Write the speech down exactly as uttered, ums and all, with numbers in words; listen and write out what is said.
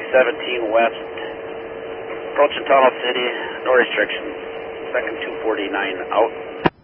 seventeen west, approaching Tunnel City, no restrictions. Second two forty-nine out.